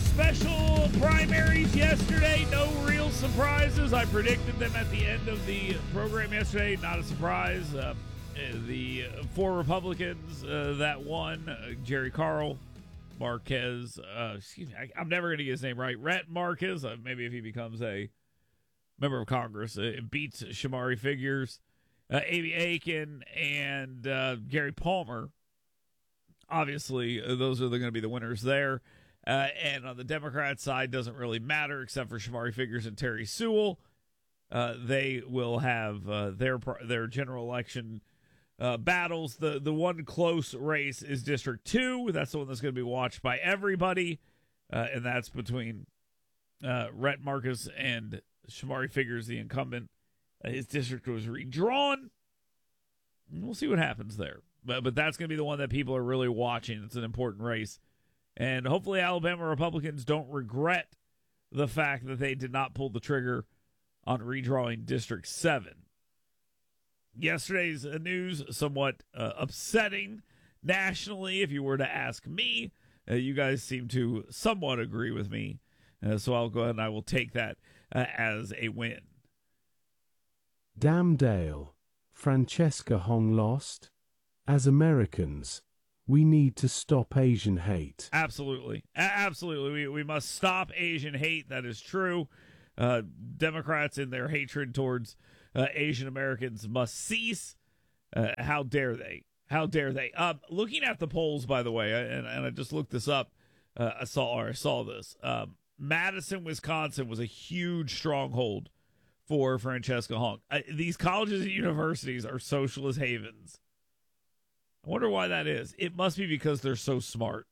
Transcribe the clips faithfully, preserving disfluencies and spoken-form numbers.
special primaries yesterday. No real surprises. I predicted them at the end of the program yesterday. Not a surprise. Uh, the four Republicans uh, that won, uh, Jerry Carl, Marquez, uh, excuse me, I, I'm never going to get his name right. Rhett Marquez, uh, maybe if he becomes a member of Congress, uh, it beats Shamari Figures, uh, Amy Aiken, and uh, Gary Palmer. Obviously, uh, those are going to be the winners there. Uh, and on the Democrat side, doesn't really matter except for Shamari Figures and Terry Sewell. Uh, they will have uh, their their general election uh, battles. The the one close race is District two. That's the one that's going to be watched by everybody, uh, and that's between uh, Rhett Marcus and Shamari Figures, the incumbent. Uh, his district was redrawn. We'll see what happens there. But but that's going to be the one that people are really watching. It's an important race. And hopefully Alabama Republicans don't regret the fact that they did not pull the trigger on redrawing District seven. Yesterday's news, somewhat uh, upsetting nationally, if you were to ask me. Uh, you guys seem to somewhat agree with me. Uh, so I'll go ahead and I will take that uh, as a win. Damn Dale. Francesca Hong lost. As Americans, we need to stop Asian hate. Absolutely. A- absolutely. We, we must stop Asian hate. That is true. Uh, Democrats in their hatred towards uh, Asian Americans must cease. Uh, how dare they? How dare they? Um, looking at the polls, by the way, and, and I just looked this up. Uh, I saw or I saw this. Um, Madison, Wisconsin was a huge stronghold for Francesca Hong. Uh, these colleges and universities are socialist havens. I wonder why that is. It must be because they're so smart.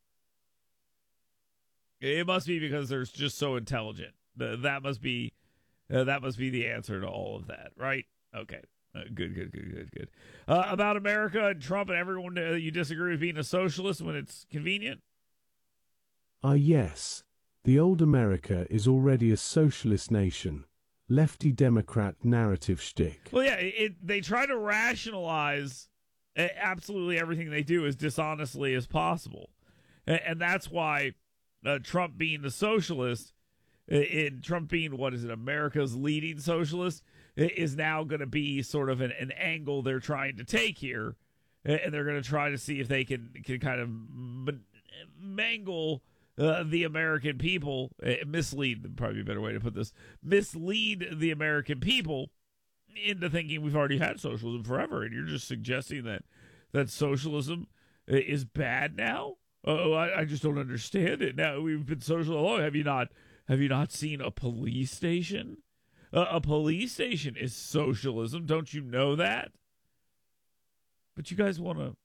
It must be because they're just so intelligent. That must be uh, that must be the answer to all of that, right? Okay, uh, good, good, good, good, good. Uh, about America and Trump and everyone, uh, you disagree with being a socialist when it's convenient? Ah, yes. The old America is already a socialist nation. Lefty Democrat narrative shtick. Well, yeah, it, they try to rationalize absolutely everything they do as dishonestly as possible. And, and that's why uh, Trump being the socialist, in Trump being, what is it, America's leading socialist, is now going to be sort of an, an angle they're trying to take here. And they're going to try to see if they can, can kind of m- mangle uh, the American people, uh, mislead, probably a better way to put this, mislead the American people into thinking we've already had socialism forever, and you're just suggesting that that socialism is bad now. Oh, I, I just don't understand it. Now we've been social long. Have you not? Have you not seen a police station? Uh, a police station is socialism. Don't you know that? But you guys want to.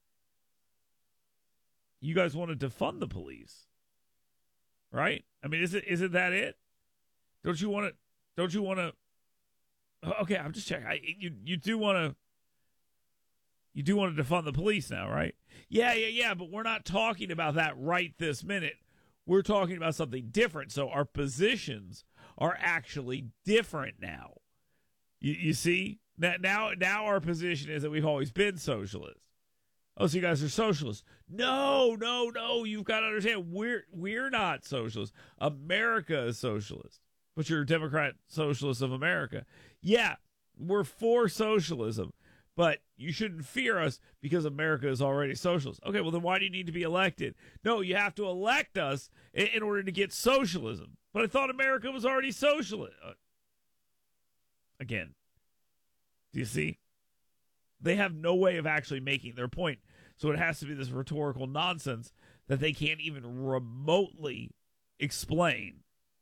You guys want to defund the police, right? I mean, is it isn't that it? Don't you want to? Don't you want to? Okay, I'm just checking. I, you you do want to you do want to defund the police now, right? Yeah, yeah, yeah. But we're not talking about that right this minute. We're talking about something different. So our positions are actually different now. You, you see, now, now now our position is that we've always been socialists. Oh, so you guys are socialists? No, no, no. You've got to understand we're we're not socialists. America is socialist. But you're a Democrat Socialist of America. Yeah, we're for socialism, but you shouldn't fear us because America is already socialist. Okay, well, then why do you need to be elected? No, you have to elect us in, in order to get socialism. But I thought America was already socialist. Uh, again, do you see? They have no way of actually making their point. So it has to be this rhetorical nonsense that they can't even remotely explain.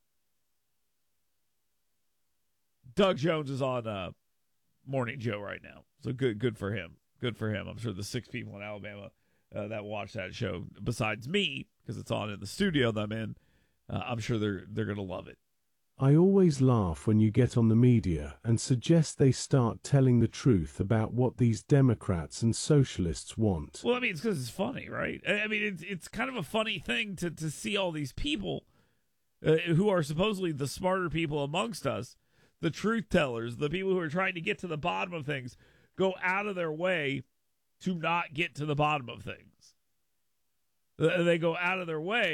Doug Jones is on uh, Morning Joe right now, so good, good for him. Good for him. I'm sure the six people in Alabama uh, that watch that show, besides me, because it's on in the studio that I'm in, uh, I'm sure they're they're gonna love it. I always laugh when you get on the media and suggest they start telling the truth about what these Democrats and socialists want. Well, I mean, it's because it's funny, right? I mean, it's it's kind of a funny thing to to see all these people uh, who are supposedly the smarter people amongst us. The truth tellers, the people who are trying to get to the bottom of things, go out of their way to not get to the bottom of things. They go out of their way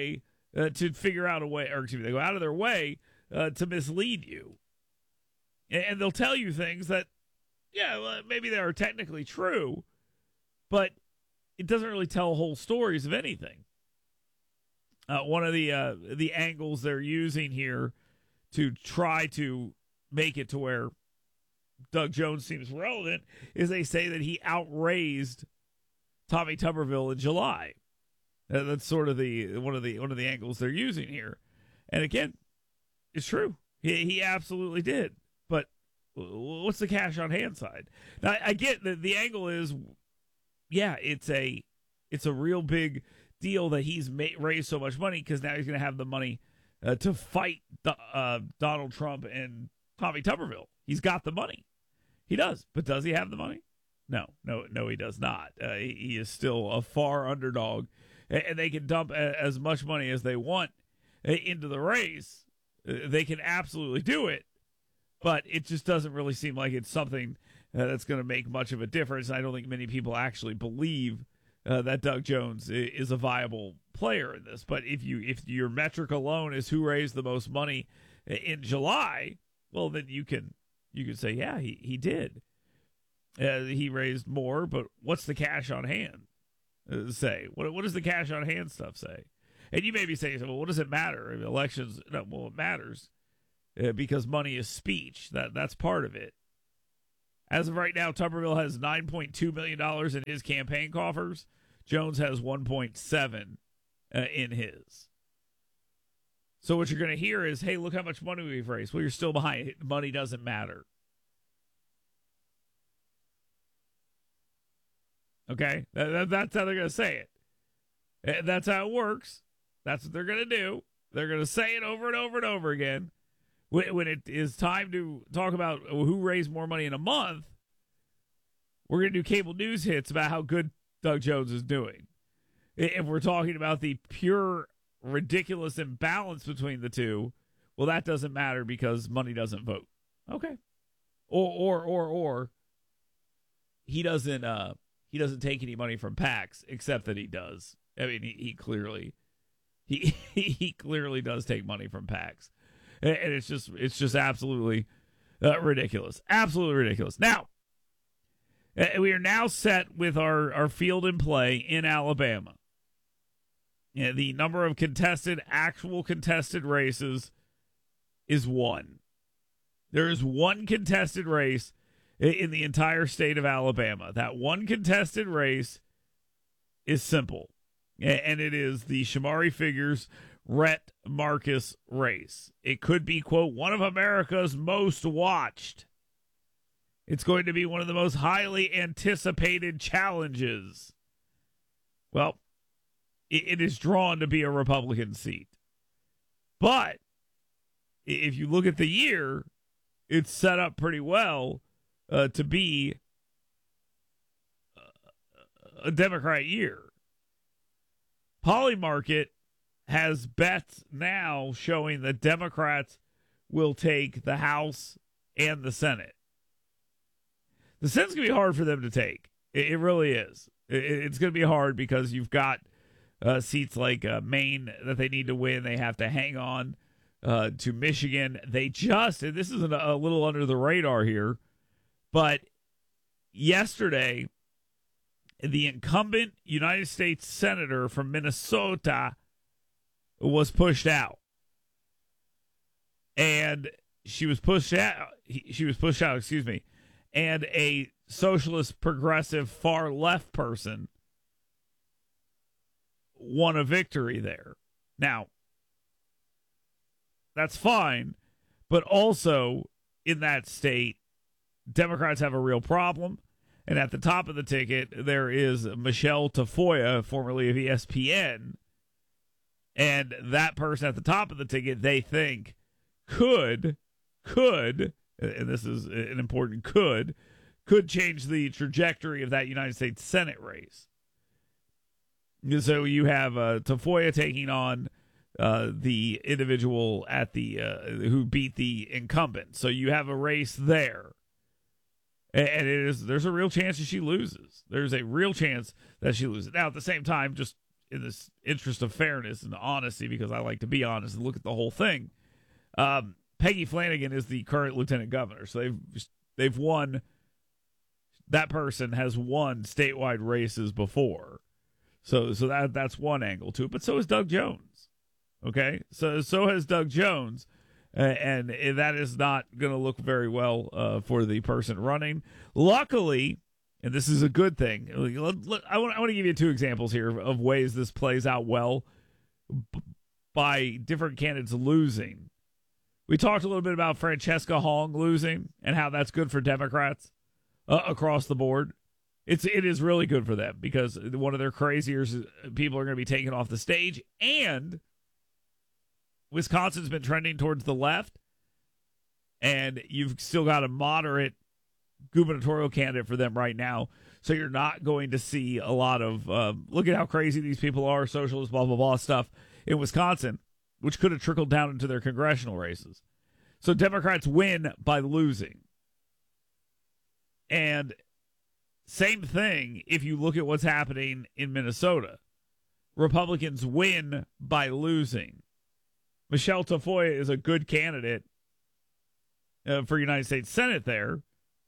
uh, to figure out a way, or excuse me, they go out of their way uh, to mislead you. And, and they'll tell you things that, yeah, well, maybe they are technically true, but it doesn't really tell whole stories of anything. Uh, one of the uh, the angles they're using here to try to make it to where Doug Jones seems relevant is they say that he outraised Tommy Tuberville in July. Uh, that's sort of the one of the one of the angles they're using here, and again, it's true. He he absolutely did. But what's the cash on hand side? Now I get that the angle is, yeah, it's a it's a real big deal that he's made, raised so much money because now he's going to have the money uh, to fight uh, Donald Trump and Tommy Tuberville. He's got the money. He does. But does he have the money? No, no, no, he does not. Uh, he, he is still a far underdog, and, and they can dump a, as much money as they want into the race. Uh, they can absolutely do it, but it just doesn't really seem like it's something uh, that's going to make much of a difference. I don't think many people actually believe Uh, that Doug Jones is a viable player in this. But if you if your metric alone is who raised the most money in July, well, then you can you can say, yeah, he, he did. Uh, he raised more, but what's the cash on hand uh, say? What what does the cash on hand stuff say? And you may be saying, well, what does it matter? I mean, elections, no, well, it matters uh, because money is speech. That That's part of it. As of right now, Tuberville has nine point two million dollars in his campaign coffers. Jones has one point seven uh, in his. So what you're going to hear is, hey, look how much money we've raised. Well, you're still behind. Money doesn't matter. Okay? That, that, that's how they're going to say it. That's how it works. That's what they're going to do. They're going to say it over and over and over again. When it is time to talk about who raised more money in a month, we're going to do cable news hits about how good Doug Jones is doing. If we're talking about the pure, ridiculous imbalance between the two, well, that doesn't matter because money doesn't vote. Okay. Or, or, or, or, he doesn't, uh, he doesn't take any money from PACs, except that he does. I mean, he, he clearly, he, he clearly does take money from PACs. And it's just it's just absolutely uh, ridiculous. Absolutely ridiculous. Now, uh, we are now set with our, our field in play in Alabama. Yeah, the number of contested, actual contested races is one. There is one contested race in the entire state of Alabama. That one contested race is simple. And it is the Shamari Figures Rhett Marcus race. It could be, quote, one of America's most watched. It's going to be one of the most highly anticipated challenges. Well, it, it is drawn to be a Republican seat. But if you look at the year, it's set up pretty well uh, to be a Democrat year. Polymarket has bets now showing that Democrats will take the House and the Senate. The Senate's going to be hard for them to take. It, it really is. It, it's going to be hard because you've got uh, seats like uh, Maine that they need to win. They have to hang on uh, to Michigan. They just, and this is a, a little under the radar here, but yesterday, the incumbent United States Senator from Minnesota was pushed out. And she was pushed out. She was pushed out, excuse me. And a socialist, progressive, far left person won a victory there. Now, that's fine. But also, in that state, Democrats have a real problem. And at the top of the ticket, there is Michelle Tafoya, formerly of E S P N. And that person at the top of the ticket, they think, could, could, and this is an important could, could change the trajectory of that United States Senate race. So you have uh, Tafoya taking on uh, the individual at the uh, who beat the incumbent. So you have a race there. And it is there's a real chance that she loses. There's a real chance that she loses. Now, at the same time, just in this interest of fairness and honesty, because I like to be honest and look at the whole thing. Um, Peggy Flanagan is the current lieutenant governor, so they've they've won. That person has won statewide races before, so so that that's one angle to it. But so is Doug Jones. Okay, so so has Doug Jones, uh, and that is not going to look very well uh, for the person running. Luckily, and this is a good thing. I want I want to give you two examples here of ways this plays out well b- by different candidates losing. We talked a little bit about Francesca Hong losing and how that's good for Democrats uh, across the board. It's it is really good for them because one of their crazier people are going to be taken off the stage, and Wisconsin's been trending towards the left, and you've still got a moderate gubernatorial candidate for them right now, so you're not going to see a lot of um, look at how crazy these people are, socialist, blah, blah, blah stuff in Wisconsin, which could have trickled down into their congressional races. So Democrats win by losing. And same thing if you look at what's happening in Minnesota. Republicans win by losing. Michelle Tafoya is a good candidate uh, for United States Senate there.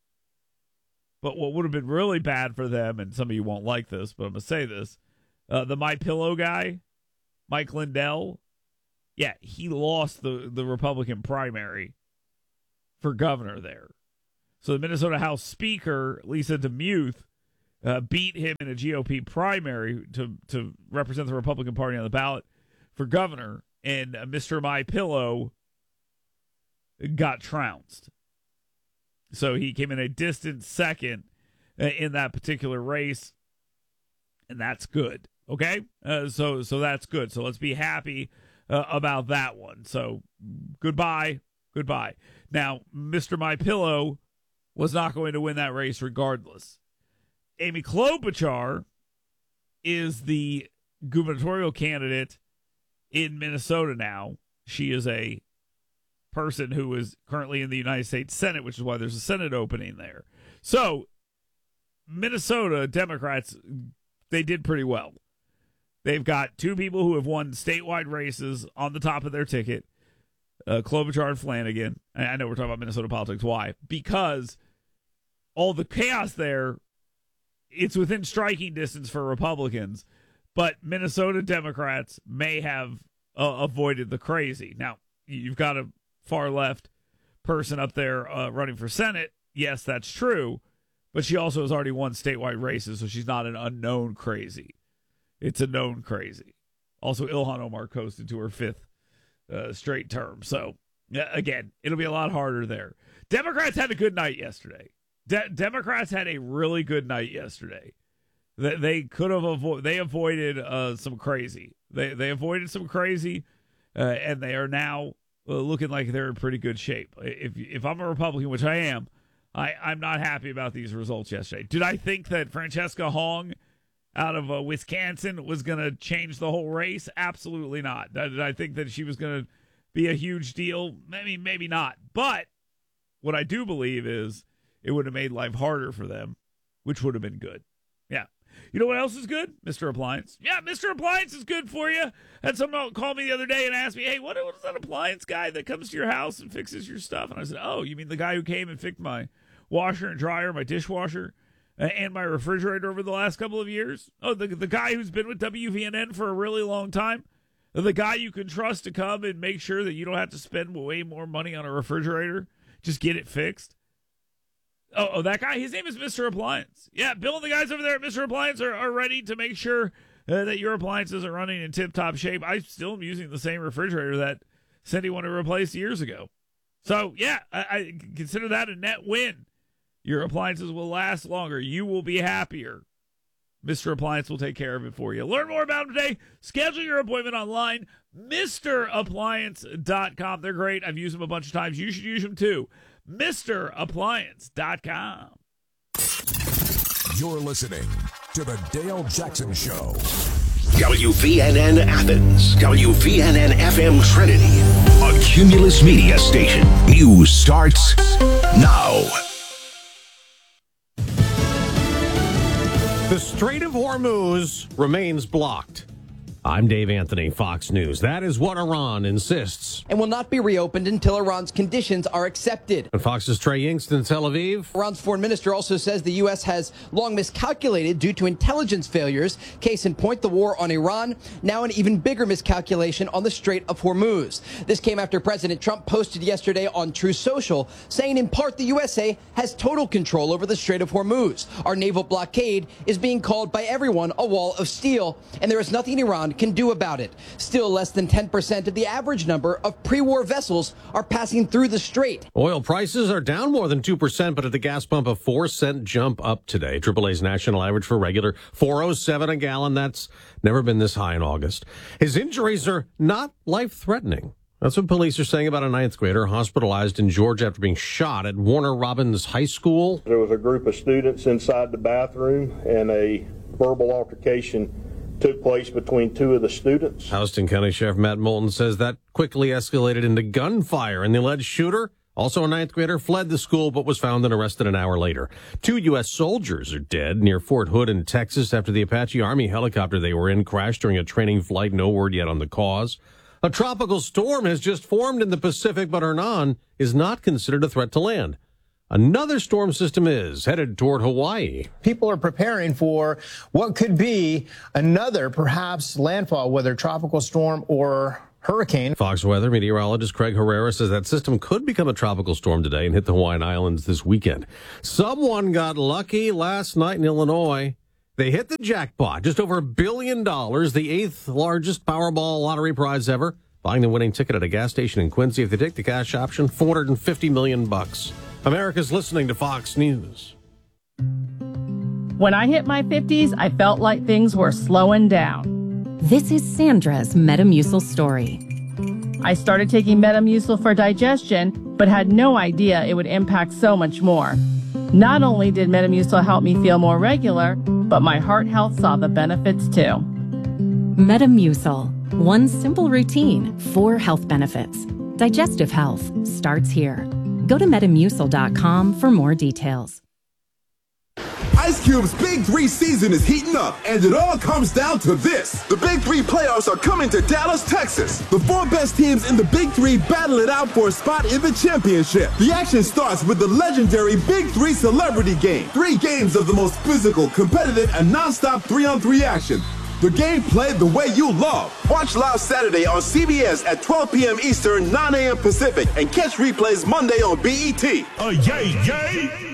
But what would have been really bad for them, and some of you won't like this, but I'm going to say this, uh, the My Pillow guy, Mike Lindell, yeah, he lost the, the Republican primary for governor there. So the Minnesota House Speaker, Lisa DeMuth, uh, beat him in a G O P primary to, to represent the Republican Party on the ballot for governor, and uh, Mister My Pillow got trounced. So he came in a distant second uh, in that particular race, and that's good. Okay, uh, so so that's good. So let's be happy uh, about that one. So goodbye, goodbye. Now, Mister My Pillow was not going to win that race regardless. Amy Klobuchar is the gubernatorial candidate in Minnesota now. She is a person who is currently in the United States Senate, which is why there's a Senate opening there. So, Minnesota Democrats, they did pretty well. They've got two people who have won statewide races on the top of their ticket, uh, Klobuchar and Flanagan. I know we're talking about Minnesota politics. Why? Because all the chaos there, it's within striking distance for Republicans, but Minnesota Democrats may have uh, avoided the crazy. Now, you've got a far left person up there uh, running for Senate. Yes, that's true, but she also has already won statewide races, so she's not an unknown crazy. It's a known crazy. Also, Ilhan Omar coasted to her fifth uh, straight term. So, yeah, again, it'll be a lot harder there. Democrats had a good night yesterday. De- Democrats had a really good night yesterday. They, they could have avoided. They avoided uh, some crazy. They they avoided some crazy, uh, and they are now uh, looking like they're in pretty good shape. If if I'm a Republican, which I am, I I'm not happy about these results yesterday. Did I think that Francesca Hong out of uh, Wisconsin was going to change the whole race? Absolutely not. Did I think that she was going to be a huge deal? Maybe, maybe not. But what I do believe is it would have made life harder for them, which would have been good. Yeah. You know what else is good? Mister Appliance. Yeah, Mister Appliance is good for you. Had someone call me the other day and ask me, hey, what, what is that appliance guy that comes to your house and fixes your stuff? And I said, oh, you mean the guy who came and fixed my washer and dryer, my dishwasher, and my refrigerator over the last couple of years? Oh, the the guy who's been with W V N N for a really long time? The guy you can trust to come and make sure that you don't have to spend way more money on a refrigerator? Just get it fixed? Oh, oh, that guy? His name is Mister Appliance. Yeah, Bill and the guys over there at Mister Appliance are, are ready to make sure uh, that your appliances are running in tip-top shape. I still am using the same refrigerator that Cindy wanted to replace years ago. So, yeah, I, I consider that a net win. Your appliances will last longer. You will be happier. Mister Appliance will take care of it for you. Learn more about them today. Schedule your appointment online. Mister Appliance dot com. They're great. I've used them a bunch of times. You should use them too. Mister Appliance dot com. You're listening to the Dale Jackson Show. W V N N Athens, W V N N F M Trinity, a Cumulus Media station. News starts now. The Strait of Hormuz remains blocked. I'm Dave Anthony, Fox News. That is what Iran insists. And will not be reopened until Iran's conditions are accepted. And Fox's Trey Yingst in Tel Aviv. Iran's foreign minister also says the U S has long miscalculated due to intelligence failures. Case in point, the war on Iran, now an even bigger miscalculation on the Strait of Hormuz. This came after President Trump posted yesterday on Truth Social, saying in part the U S A has total control over the Strait of Hormuz. Our naval blockade is being called by everyone a wall of steel, and there is nothing Iran can do about it. Still, less than ten percent of the average number of pre-war vessels are passing through the strait. Oil prices are down more than two percent, but at the gas pump, a four cent jump up today. triple A's national average for regular, four oh seven a gallon. That's never been this high in August. His injuries are not life-threatening. That's what police are saying about a ninth grader hospitalized in Georgia after being shot at Warner Robins High School. There was a group of students inside the bathroom, and a verbal altercation took place between two of the students. Houston County Sheriff Matt Moulton says that quickly escalated into gunfire, and the alleged shooter, also a ninth grader, fled the school but was found and arrested an hour later. Two U S soldiers are dead near Fort Hood in Texas after the Apache Army helicopter they were in crashed during a training flight. No word yet on the cause. A tropical storm has just formed in the Pacific, but Hernan is not considered a threat to land. Another storm system is headed toward Hawaii. People are preparing for what could be another, perhaps, landfall, whether tropical storm or hurricane. Fox Weather meteorologist Craig Herrera says that system could become a tropical storm today and hit the Hawaiian Islands this weekend. Someone got lucky last night in Illinois. They hit the jackpot, just over a billion dollars, the eighth largest Powerball lottery prize ever. Buying the winning ticket at a gas station in Quincy, if they take the cash option, four hundred fifty million bucks. America's listening to Fox News. When I hit my fifties, I felt like things were slowing down. This is Sandra's Metamucil story. I started taking Metamucil for digestion, but had no idea it would impact so much more. Not only did Metamucil help me feel more regular, but my heart health saw the benefits too. Metamucil. One simple routine, four health benefits. Digestive health starts here. Go to Metamucil dot com for more details. Ice Cube's Big Three season is heating up, and it all comes down to this. The Big Three playoffs are coming to Dallas, Texas. The four best teams in the Big Three battle it out for a spot in the championship. The action starts with the legendary Big Three Celebrity Game. Three games of the most physical, competitive, and non-stop three-on-three action. The game played the way you love. Watch live Saturday on C B S at twelve p.m. Eastern, nine a.m. Pacific, and catch replays Monday on B E T. Uh, yay, yay!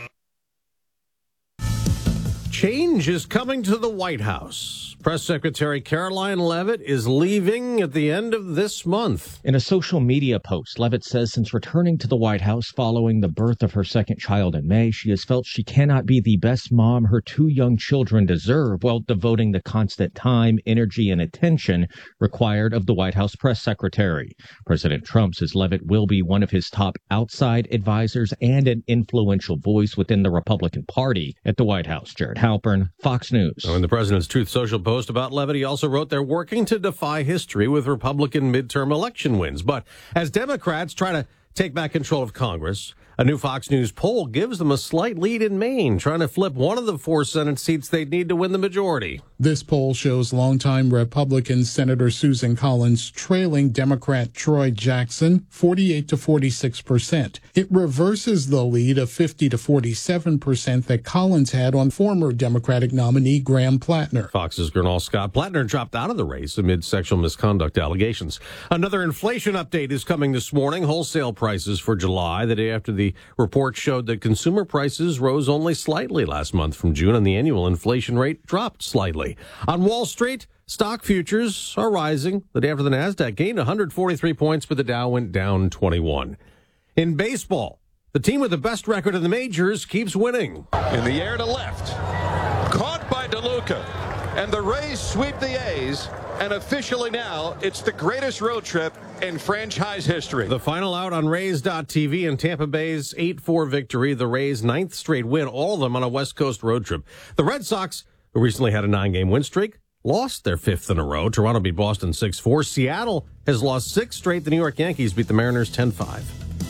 Change is coming to the White House. Press Secretary Caroline Leavitt is leaving at the end of this month. In a social media post, Leavitt says since returning to the White House following the birth of her second child in May, she has felt she cannot be the best mom her two young children deserve while devoting the constant time, energy, and attention required of the White House press secretary. President Trump says Leavitt will be one of his top outside advisors and an influential voice within the Republican Party at the White House. Jared Halpern, Fox News. In the president's Truth Social post about Leavitt, he also wrote they're working to defy history with Republican midterm election wins. But as Democrats try to take back control of Congress, a new Fox News poll gives them a slight lead in Maine, trying to flip one of the four Senate seats they'd need to win the majority. This poll shows longtime Republican Senator Susan Collins trailing Democrat Troy Jackson forty-eight to forty-six percent. It reverses the lead of fifty to forty-seven percent that Collins had on former Democratic nominee Graham Plattner. Fox's Gernal Scott Plattner dropped out of the race amid sexual misconduct allegations. Another inflation update is coming this morning. Wholesale prices for July, the day after the report showed that consumer prices rose only slightly last month from June, and the annual inflation rate dropped slightly. On Wall Street, stock futures are rising. The day after the NASDAQ gained one hundred forty-three points, but the Dow went down twenty-one. In baseball, the team with the best record in the majors keeps winning. In the air to left, caught by DeLuca, and the Rays sweep the A's. And officially now, it's the greatest road trip in franchise history. The final out on Rays dot T V and Tampa Bay's eight four victory, the Rays' ninth straight win, all of them on a West Coast road trip. The Red Sox, who recently had a nine-game win streak, lost their fifth in a row. Toronto beat Boston six four. Seattle has lost six straight. The New York Yankees beat the Mariners ten five.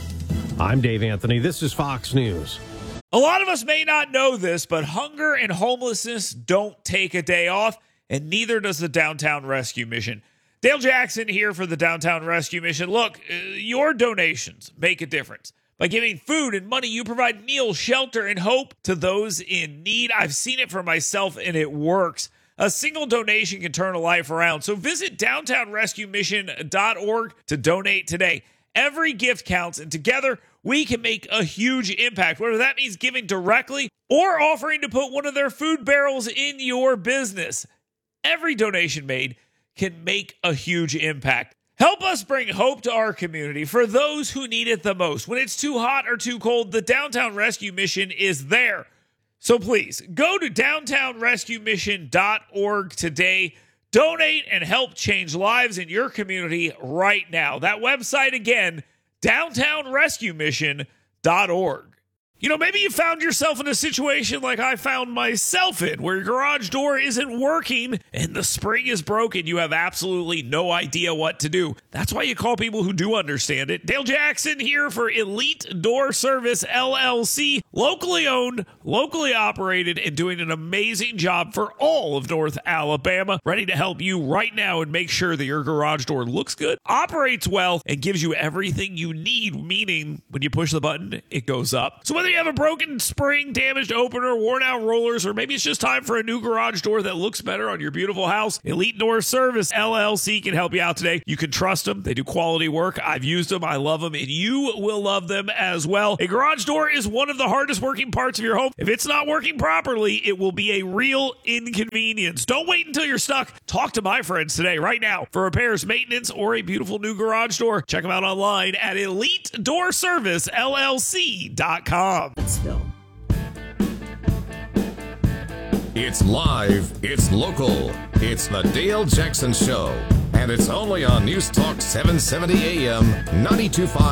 I'm Dave Anthony. This is Fox News. A lot of us may not know this, but hunger and homelessness don't take a day off. and neither does the Downtown Rescue Mission. Dale Jackson here for the Downtown Rescue Mission. Look, uh, your donations make a difference. By giving food and money, you provide meals, shelter, and hope to those in need. I've seen it for myself, and it works. A single donation can turn a life around. So visit downtown rescue mission dot org to donate today. Every gift counts, and together we can make a huge impact, whether that means giving directly or offering to put one of their food barrels in your business. Every donation made can make a huge impact. Help us bring hope to our community for those who need it the most. When it's too hot or too cold, the Downtown Rescue Mission is there. So please, go to downtown rescue mission dot org today. Donate and help change lives in your community right now. That website again, downtown rescue mission dot org. You know, maybe you found yourself in a situation like I found myself in, where your garage door isn't working and the spring is broken. You have absolutely no idea what to do. That's why you call people who do understand it. Dale Jackson here for Elite Door Service, L L C. Locally owned, locally operated, and doing an amazing job for all of North Alabama. Ready to help you right now and make sure that your garage door looks good, operates well, and gives you everything you need, meaning when you push the button, it goes up. So whether you have a broken spring, damaged opener, worn out rollers, or maybe it's just time for a new garage door that looks better on your beautiful house, Elite Door Service, L L C can help you out today. You can trust them. They do quality work. I've used them. I love them, and you will love them as well. A garage door is one of the hardest working parts of your home. If it's not working properly, it will be a real inconvenience. Don't wait until you're stuck. Talk to my friends today, right now, for repairs, maintenance, or a beautiful new garage door. Check them out online at elite door service L L C dot com. It's live, it's local, it's the Dale Jackson Show, and it's only on News Talk seven seventy A M, ninety-two point five